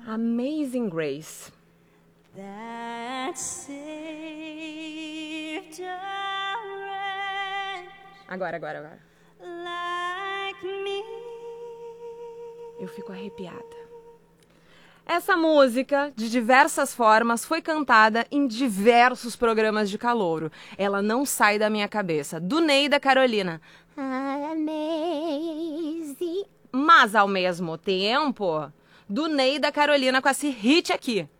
Amazing Grace. That saved a wretch Agora. like me. Eu fico arrepiada. Essa música, de diversas formas, foi cantada em diversos programas de calouro. Ela não sai da minha cabeça. Do Ney e da Carolina. Amazing. Mas, ao mesmo tempo, do Ney e da Carolina com esse hit aqui.